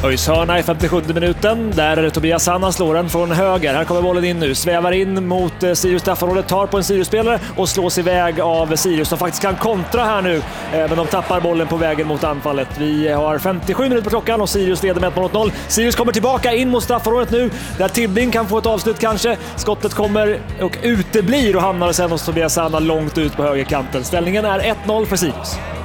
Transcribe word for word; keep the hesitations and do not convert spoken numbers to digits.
Höjs hörna i femtiosjunde minuten där Tobias Sanna slår den från höger. Här kommer bollen in nu, svävar in mot Sirius straffområde, tar på en Sirius-spelare och slås iväg av Sirius som faktiskt kan kontra här nu, men de tappar bollen på vägen mot anfallet. Vi har femtiosju minuter på klockan och Sirius leder med ett mot noll. Sirius kommer tillbaka in mot straffområdet nu där Tibbing kan få ett avslut kanske. Skottet kommer och uteblir och hamnar sen hos Tobias Sanna långt ut på högerkanten. Ställningen är ett noll för Sirius.